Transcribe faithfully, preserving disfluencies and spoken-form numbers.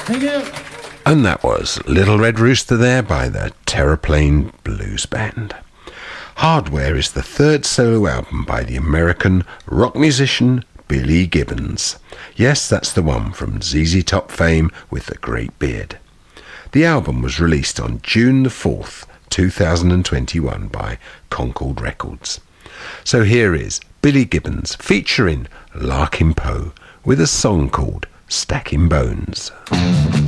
Thank you. And that was Little Red Rooster there by the Terraplane Blues Band. Hardware is the third solo album by the American rock musician Billy Gibbons. Yes, that's the one from Z Z Top fame with the great beard. The album was released on June the fourth, two thousand twenty-one by Concord Records. So here is Billy Gibbons featuring Larkin Poe with a song called Stacking Bones.